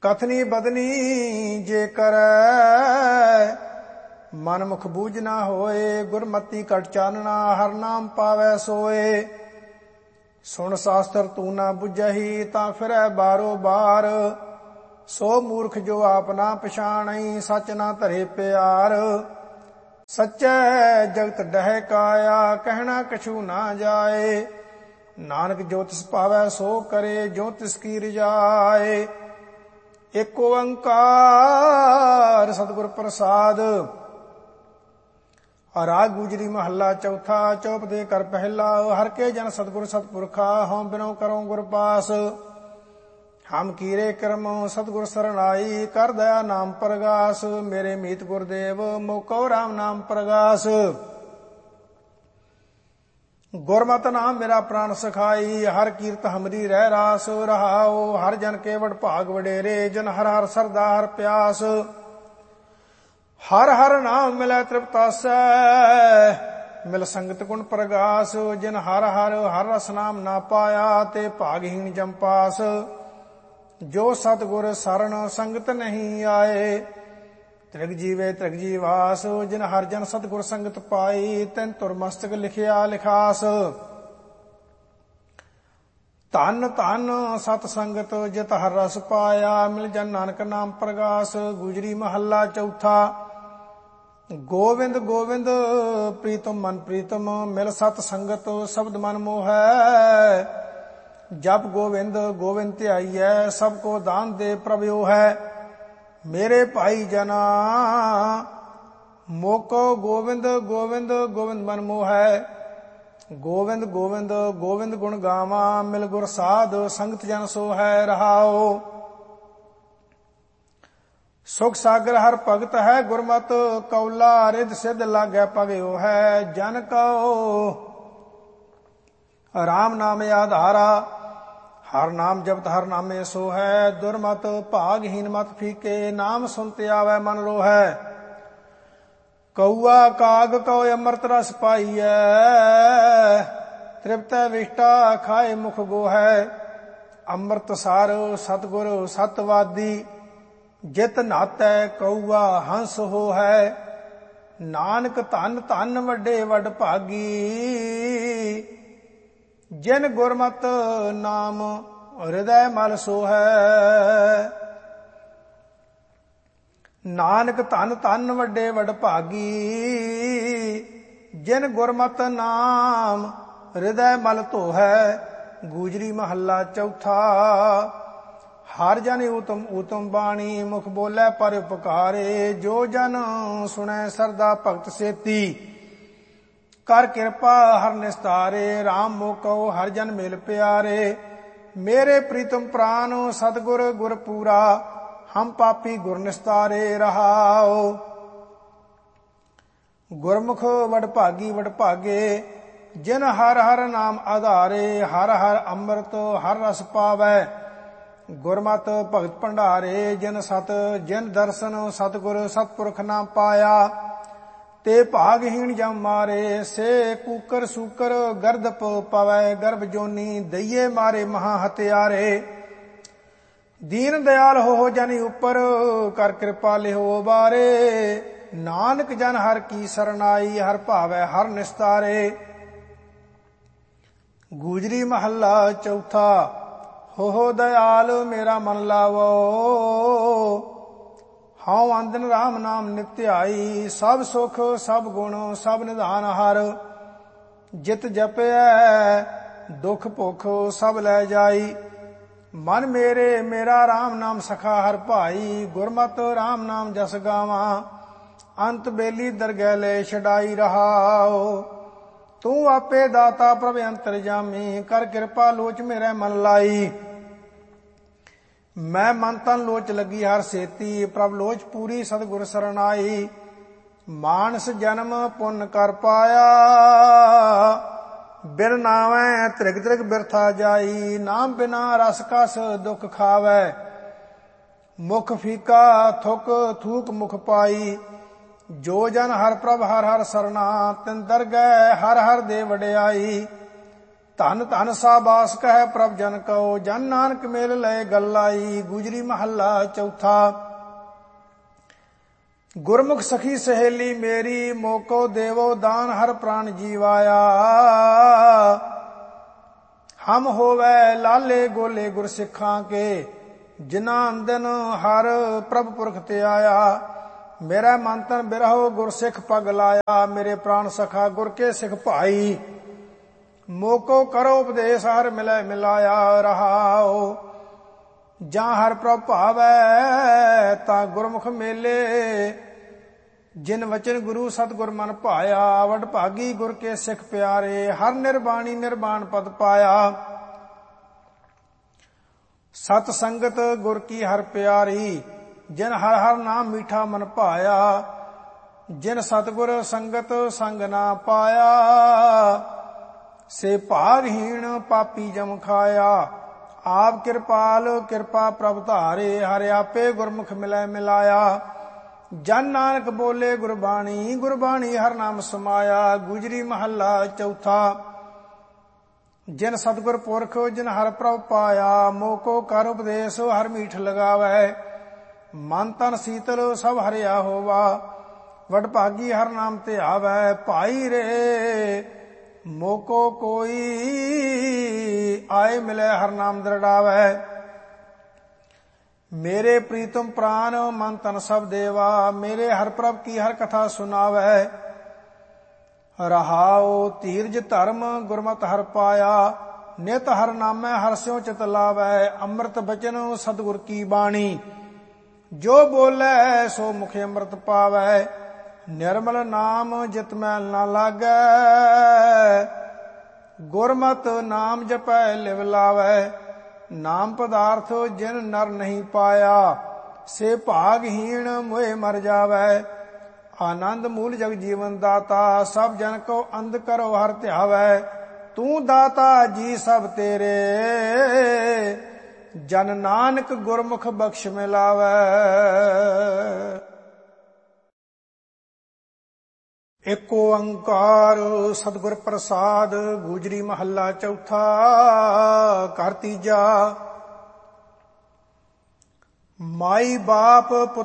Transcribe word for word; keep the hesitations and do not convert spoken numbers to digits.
कथनी बदनी जे करੈ, मन मुख बूझ ना होए। गुरमति कट चानना, हर नाम पावै सोए। सुन शास्त्र तू ना बुझही, तां फिरै बारो बार। सो मूर्ख जो आप ना पछाणई, सच ना धरे प्यार। सच्चै जगत डह काया, कहना कछु ना जाए। नानक जो तिस पावै सो करे, जो तिस की रिजाए। एक ओंकार सतगुर प्रसाद। राग गुजरी महला चौथा। चौप दे कर पहला, हर के जन सतगुर सतपुरखा। हम बिनो करो गुर पास, हम कीरे कर्म सतगुर सरनाई। कर दया नाम प्रगास, मेरे मीत गुरदेव मोको राम नाम प्रगास। गुरमत नाम मेरा प्राण सखाई, हर कीरत हमरी रह रास। रहाओ हर जन केवट भाग वडेरे, जन हर हर सरदा हर प्यास। हर हर नाम मिलै तृप्तासै, मिल संगत गुण प्रगास। जिन हर हर हर रस नाम ना पाया, ते भागहीन जमपास। जो सतगुर सरन संगत नहीं आए, त्रिग जीवे त्रिग जीवास। जिन हर जन सतगुर संगत पाई, तिन तुर मस्तक लिखिया लिखास। धन धन सत संगत जित हर रस पाया, मिल जन नानक नाम प्रगास। गुजरी महला चौथा। गोविंद गोविंद प्रीतम मन प्रीतम, मिल सत संगत शब्द मन मोहै। जप गोविंद गोविंद ध्याईਐ, सबको दान दे प्रभु है। मेरे भाई जना मोको गोविंद गोविंद गोविंद मन मोहै। गोविंद गोविंद गोविंद गुण गावा, मिल गुर साध संगत जन सो है। रहाओ सुख सागर हर भगत है, गुरमत कौला रिद सिद्ध लागै पगयो है। जन कहो राम नाम आधारा, हर नाम जपत हर नामे सो है। दुर्मत भागहीन मत फीके, नाम सुनते आवे मन रोहै। कौआ काग को अमृत रस पाईऐ, तृप्त विष्टा खाए मुख गोहै। अमृत सार सतगुर सतवादी, जित नातै कौआ हंस हो है। नानक धन धन वड्डे वड भागी, जिन गुरमत नाम हृदय मल सो है। नानक धन धन वड्डे वड भागी, जिन गुरमत नाम हृदय मल धो है। गुजरी महला चौथा। हर जन उत्तम उत्तम बाणी, मुख बोले पर उपकारे। जो जन सुनै सरदा भगत सेती, कर कृपा हर निस्तारे। राम मोको हर जन मिल प्यारे, मेरे प्रीतम प्राण सतगुर गुर पूरा। हम पापी गुर निस्तारे। रहाओ गुरमुख वड भागी वड भागे, जिन हर हर नाम आधारे। हर हर अमृत हर रस पावै, गुरमत भगत भंडारे। जिन सत जिन दर्शन सतगुर सतपुरख नाम पाया, ते भागहीन जम मारे। से कूकर सूकर गर्दप पवै, गर्भ जोनी दइये मारे महा हत्यारे। दीन दयाल हो जन उपर, कर कृपा लिहो बारे। नानक जन हर की सरनाई, हर भावै हर निस्तारे। गुजरी महला चौथा। हो हो दयाल मेरा मन लावो, हाउ आंदन राम नाम नित्य आई। सब सुख सब गुण सब निधान हर, जित जपै दुख भुख सब लै जाई। मन मेरे मेरा राम नाम सखा हर भाई, गुरमत राम नाम जस गावा। अंत बेली दरगह ले छड़ाई। रहाओ तू आपे दाता प्रभ अंतरजामी, कर कृपा लोच मेरे मन लाई। मैं मन तन लोच लगी हर सेती, प्रभ लोच पूरी सतगुर सरनाई। मानस जन्म पुन कर पाया, बिन नावै त्रिग त्रिग बिरथा जाई। नाम बिना रस कस दुख खावै, मुख फीका थुक थूक मुख पाई। जो जन हर प्रभ हर हर सरना, तिन दरगह हर हर दे वड्याई। ਧਨ ਧਨ ਸਾਬਾਸ ਕਹਿ ਪ੍ਰਭ ਜਨ ਕਉ, ਜਨ ਨਾਨਕ ਮਿਲ ਲਏ ਗੱਲਾਈ। ਗੁਜਰੀ ਮਹੱਲਾ ਚੌਥਾ। ਗੁਰਮੁਖ ਸਖੀ ਸਹੇਲੀ ਮੇਰੀ, ਮੋਕੋ ਦੇਵੋ ਦਾਨ ਹਰ ਪ੍ਰਾਣ ਜੀਵਾਇਆ। ਹਮ ਹੋਵੇ ਲਾਲੇ ਗੋਲੇ ਗੁਰਸਿੱਖਾਂ ਕੇ, ਜਿਨ੍ਹਾਂ ਅੰਦਨ ਹਰ ਪ੍ਰਭ ਪੁਰਖ ਤੇ ਆਇਆ। ਮੇਰਾ ਮਨ ਤਨ ਬਿਰਹੋ ਗੁਰਸਿੱਖ ਪਗ ਲਾਇਆ, ਮੇਰੇ ਪ੍ਰਾਣ ਸਖਾ ਗੁਰ ਕੇ ਸਿੱਖ ਭਾਈ। ਮੋਕੋ ਕਰੋ ਉਪਦੇਸ਼ ਹਰ ਮਿਲੈ ਮਿਲਾਇਆ। ਰਹਾਉ ਜਾਂ ਹਰ ਪ੍ਰਭ ਭਾਵੈ, ਤਾਂ ਗੁਰਮੁਖ ਮੇਲੇ। ਜਿਨ ਵਚਨ ਗੁਰੂ ਸਤਿਗੁਰ ਮਨ ਭਾਇਆ, ਵਡ ਭਾਗੀ ਗੁਰ ਕੇ ਸਿੱਖ ਪਿਆਰੇ। ਹਰ ਨਿਰਬਾਣੀ ਨਿਰਬਾਣ ਪਦ ਪਾਇਆ, ਸਤ ਸੰਗਤ ਗੁਰ ਕੀ ਹਰ ਪਿਆਰੀ। ਜਿਨ ਹਰ ਹਰ ਨਾਮ ਮੀਠਾ ਮਨ ਭਾਇਆ, ਜਿਨ ਸਤਿਗੁਰ ਸੰਗਤ ਸੰਗ ਨਾ ਪਾਇਆ। ਸੇ ਭਾਗਹੀਣ ਪਾਪੀ ਜਮ ਖਾਇਆ, ਆਪ ਕਿਰਪਾਲ ਕਿਰਪਾ ਪ੍ਰਭ ਧਾਰੇ। ਹਰਿ ਆਪੇ ਗੁਰਮੁਖ ਮਿਲੈ ਮਿਲਾਇਆ, ਜਨ ਨਾਨਕ ਬੋਲੇ ਗੁਰਬਾਣੀ। ਗੁਰਬਾਣੀ ਹਰ ਨਾਮ ਸਮਾਇਆ। ਗੁਜਰੀ ਮਹੱਲਾ ਚੌਥਾ। ਜਿਨ ਸਤਿਗੁਰ ਪੁਰਖ ਜਿਨ ਹਰ ਪ੍ਰਭ ਪਾਇਆ, ਮੋਕੋ ਕਰ ਉਪਦੇਸ਼ ਹਰ ਮੀਠ ਲਗਾਵੈ। ਮਨ ਤਨ ਸੀਤਲ ਸਭ ਹਰਿਆ ਹੋਵਾ, ਵਡ ਭਾਗੀ ਹਰ ਨਾਮ ਤੇ ਆਵੈ। ਭਾਈ ਰੇ ਮੋਕੋ ਕੋਈ ਆਏ ਮਿਲੇ ਹਰ ਨਾਮ ਦਰੜਾਵੈ। ਮੇਰੇ ਪ੍ਰੀਤਮ ਪ੍ਰਾਨ ਮਨ ਤਨ ਸਭ ਦੇਵਾ, ਮੇਰੇ ਹਰ ਪ੍ਰਭ ਕੀ ਹਰ ਕਥਾ ਸੁਨਾਵੈ। ਰਹਾਉ ਧੀਰਜ ਧਰਮ ਗੁਰਮਤਿ ਹਰ ਪਾਇਆ, ਨਿਤ ਹਰ ਨਾਮੈ ਹਰ ਸਿਉ ਚਿਤ ਲਾਵੈ। ਅੰਮ੍ਰਿਤ ਬਚਨ ਸਤਿਗੁਰ ਕੀ ਬਾਣੀ, ਜੋ ਬੋਲੇ ਸੋ ਮੁਖ ਅੰਮ੍ਰਿਤ ਪਾਵੈ। ਨਿਰਮਲ ਨਾਮ ਜਿਤ ਮੈਲ ਨਾ ਲਾਗੈ, ਗੁਰਮਤਿ ਨਾਮ ਜਪੈ ਲਿਵ ਲਾਵੈ। ਨਾਮ ਪਦਾਰਥ ਜਿਨ ਨਰ ਨਹੀਂ ਪਾਇਆ, ਸੇ ਭਾਗਹੀਣ ਮੋਏ ਮਰ ਜਾਵੈ। ਆਨੰਦ ਮੂਲ ਜਗ ਜੀਵਨ ਦਾਤਾ, ਸਭ ਜਨ ਕੋ ਅੰਧ ਕਰੋ ਹਰ ਧਿਆਵੈ। ਤੂੰ ਦਾਤਾ ਜੀ ਸਭ ਤੇਰੇ, ਜਨ ਨਾਨਕ ਗੁਰਮੁਖ ਬਖਸ਼ ਮਿਲਾਵੈ। ਏਕ ਓੰਕਾਰ ਸਤਿਗੁਰ ਪ੍ਰਸਾਦ। ਗੁਜਰੀ ਮਹੱਲਾ ਚੌਥਾ। ਘਰ ਤੀਜਾ। ਮਾਈ ਬਾਪ